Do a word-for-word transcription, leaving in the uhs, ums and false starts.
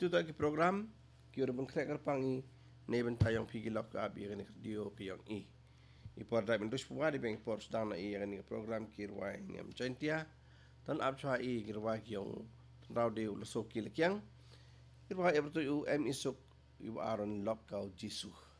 Itu tu lagi program kira bengkrek kerpangi neben tayong pigilok ka abi kan dio kiyang i. Ipor drive indus puwa di beng por sedang na i kan program kirwa ngam jointia tan ap chwa i kirwa kiyong raw de ulo so kil kyang kirwa e bertu u em isuk yu aron lok kau jisu.